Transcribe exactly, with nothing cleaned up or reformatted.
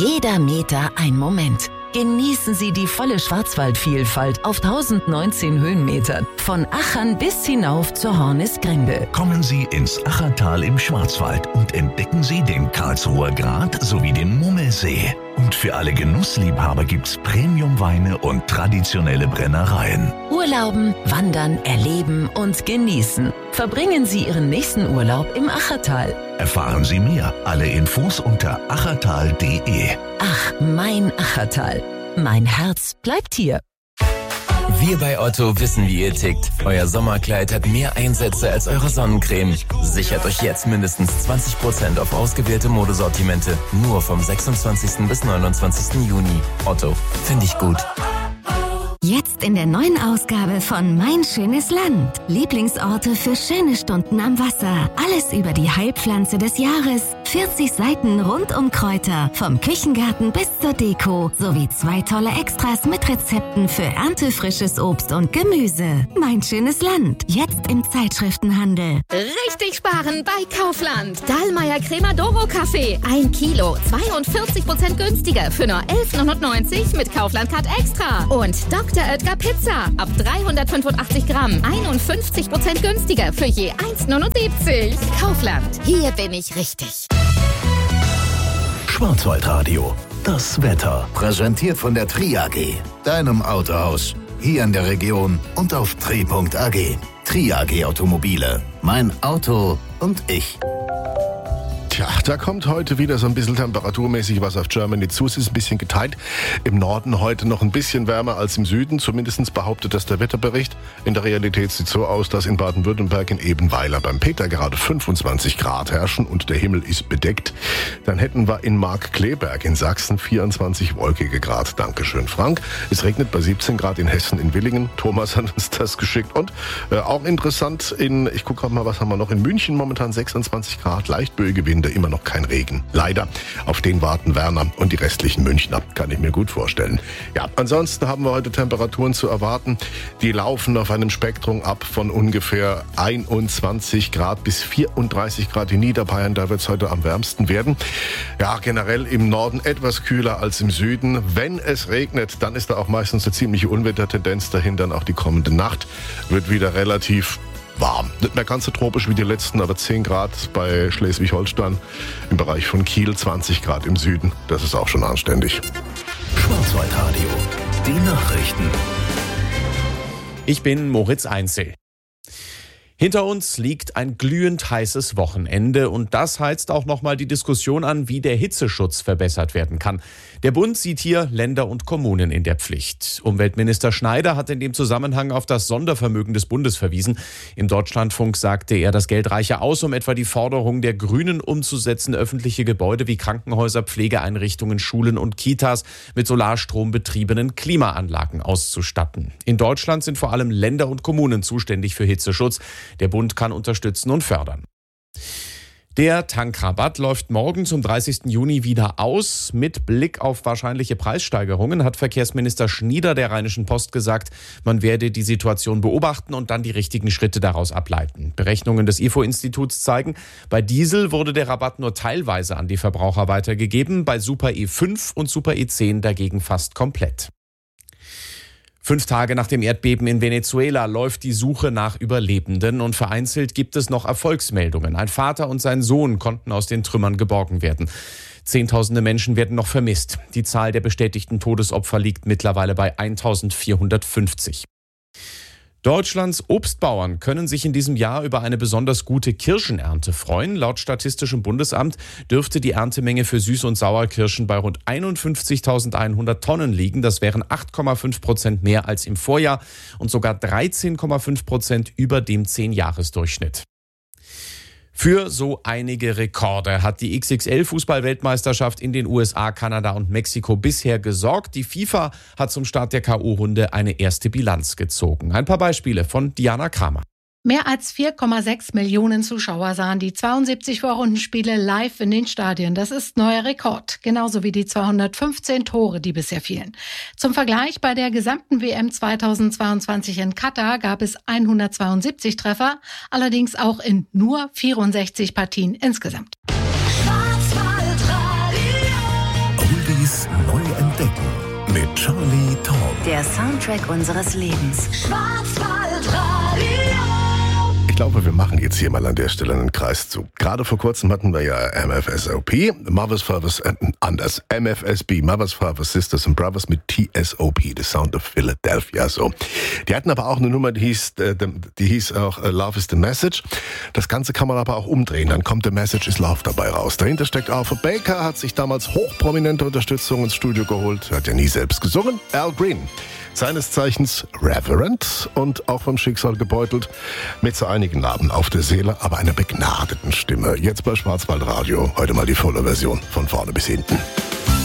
Jeder Meter ein Moment. Genießen Sie die volle Schwarzwaldvielfalt auf tausendneunzehn Höhenmetern. Von Achern bis hinauf zur Hornisgrinde. Kommen Sie ins Achertal im Schwarzwald und entdecken Sie den Karlsruher Grat sowie den Mummelsee. Und für alle Genussliebhaber gibt's Premiumweine und traditionelle Brennereien. Urlauben, wandern, erleben und genießen. Verbringen Sie Ihren nächsten Urlaub im Achertal. Erfahren Sie mehr. Alle Infos unter achertal punkt de. Ach, mein Achertal. Mein Herz bleibt hier. Wir bei Otto wissen, wie ihr tickt. Euer Sommerkleid hat mehr Einsätze als eure Sonnencreme. Sichert euch jetzt mindestens zwanzig Prozent auf ausgewählte Modesortimente. Nur vom sechsundzwanzigsten bis neunundzwanzigsten Juni. Otto, finde ich gut. Jetzt in der neuen Ausgabe von Mein schönes Land. Lieblingsorte für schöne Stunden am Wasser. Alles über die Heilpflanze des Jahres. vierzig Seiten rund um Kräuter. Vom Küchengarten bis zur Deko. Sowie zwei tolle Extras mit Rezepten für erntefrisches Obst und Gemüse. Mein schönes Land. Jetzt im Zeitschriftenhandel. Richtig sparen bei Kaufland. Dallmayr Crema Doro Kaffee. Ein Kilo. zweiundvierzig Prozent günstiger für nur elf neunundneunzig mit Kaufland Card Extra. Und Doktor Oetker Pizza. Ab dreihundertfünfundachtzig Gramm. einundfünfzig Prozent günstiger für je eins neunundsiebzig. Kaufland. Hier bin ich richtig. Schwarzwaldradio. Das Wetter. Präsentiert von der Tri A G. Deinem Autohaus. Hier in der Region und auf tri punkt a g. Tri A G Automobile. Mein Auto und ich. Tja, da kommt heute wieder so ein bisschen temperaturmäßig was auf Germany zu. Es ist ein bisschen geteilt. Im Norden heute noch ein bisschen wärmer als im Süden. Zumindest behauptet das der Wetterbericht. In der Realität sieht es so aus, dass in Baden-Württemberg in Ebenweiler beim Peter gerade fünfundzwanzig Grad herrschen und der Himmel ist bedeckt. Dann hätten wir in Markkleeberg in Sachsen vierundzwanzig wolkige Grad. Dankeschön, Frank. Es regnet bei siebzehn Grad in Hessen in Willingen. Thomas hat uns das geschickt. Und äh, auch interessant in, ich gucke mal, was haben wir noch, in München momentan sechsundzwanzig Grad, leicht böige Winde. Immer noch kein Regen. Leider. Auf den warten Werner und die restlichen Münchner. Kann ich mir gut vorstellen. Ja, ansonsten haben wir heute Temperaturen zu erwarten. Die laufen auf einem Spektrum ab von ungefähr einundzwanzig Grad bis vierunddreißig Grad in Niederbayern. Da wird es heute am wärmsten werden. Ja, generell im Norden etwas kühler als im Süden. Wenn es regnet, dann ist da auch meistens eine ziemliche Unwettertendenz dahin. Dann auch die kommende Nacht wird wieder relativ warm. Nicht mehr ganz so tropisch wie die letzten, aber zehn Grad bei Schleswig-Holstein, im Bereich von Kiel zwanzig Grad im Süden. Das ist auch schon anständig. Schwarzwaldradio. Die Nachrichten. Ich bin Moritz Einzel. Hinter uns liegt ein glühend heißes Wochenende und das heizt auch nochmal die Diskussion an, wie der Hitzeschutz verbessert werden kann. Der Bund sieht hier Länder und Kommunen in der Pflicht. Umweltminister Schneider hat in dem Zusammenhang auf das Sondervermögen des Bundes verwiesen. Im Deutschlandfunk sagte er, das Geld reiche aus, um etwa die Forderung der Grünen umzusetzen, öffentliche Gebäude wie Krankenhäuser, Pflegeeinrichtungen, Schulen und Kitas mit Solarstrom betriebenen Klimaanlagen auszustatten. In Deutschland sind vor allem Länder und Kommunen zuständig für Hitzeschutz. Der Bund kann unterstützen und fördern. Der Tankrabatt läuft morgen zum dreißigsten Juni wieder aus. Mit Blick auf wahrscheinliche Preissteigerungen hat Verkehrsminister Schnieder der Rheinischen Post gesagt, man werde die Situation beobachten und dann die richtigen Schritte daraus ableiten. Berechnungen des I F O-Instituts zeigen, bei Diesel wurde der Rabatt nur teilweise an die Verbraucher weitergegeben, bei Super E fünf und Super E zehn dagegen fast komplett. Fünf Tage nach dem Erdbeben in Venezuela läuft die Suche nach Überlebenden und vereinzelt gibt es noch Erfolgsmeldungen. Ein Vater und sein Sohn konnten aus den Trümmern geborgen werden. Zehntausende Menschen werden noch vermisst. Die Zahl der bestätigten Todesopfer liegt mittlerweile bei eintausendvierhundertfünfzig. Deutschlands Obstbauern können sich in diesem Jahr über eine besonders gute Kirschenernte freuen. Laut Statistischem Bundesamt dürfte die Erntemenge für Süß- und Sauerkirschen bei rund einundfünfzigtausendeinhundert Tonnen liegen. Das wären acht Komma fünf Prozent mehr als im Vorjahr und sogar dreizehn Komma fünf Prozent über dem zehn-Jahres-Durchschnitt. Für so einige Rekorde hat die X X L-Fußball-Weltmeisterschaft in den U S A, Kanada und Mexiko bisher gesorgt. Die FIFA hat zum Start der K O-Runde eine erste Bilanz gezogen. Ein paar Beispiele von Diana Kramer. Mehr als vier Komma sechs Millionen Zuschauer sahen die zweiundsiebzig Vorrundenspiele live in den Stadien. Das ist neuer Rekord, genauso wie die zweihundertfünfzehn Tore, die bisher fielen. Zum Vergleich, bei der gesamten W M zweitausendzweiundzwanzig in Katar gab es hundertzweiundsiebzig Treffer, allerdings auch in nur vierundsechzig Partien insgesamt. Oldies Charlie Talk. Der Soundtrack unseres Lebens. Schwarzwaldradio. Ich glaube, wir machen jetzt hier mal an der Stelle einen Kreis zu. Gerade vor kurzem hatten wir ja M F S O P, Mothers, Fathers, äh, anders, M F S B, Mothers, Fathers, Sisters and Brothers mit T S O P, The Sound of Philadelphia. So. Die hatten aber auch eine Nummer, die hieß, äh, die hieß auch äh, Love is the Message. Das Ganze kann man aber auch umdrehen, dann kommt The Message is Love dabei raus. Dahinter steckt Arthur Baker, hat sich damals hochprominente Unterstützung ins Studio geholt, hat ja nie selbst gesungen. Al Green, seines Zeichens Reverend und auch vom Schicksal gebeutelt, mit so einigen Narben auf der Seele, aber einer begnadeten Stimme. Jetzt bei Schwarzwaldradio, heute mal die volle Version, von vorne bis hinten.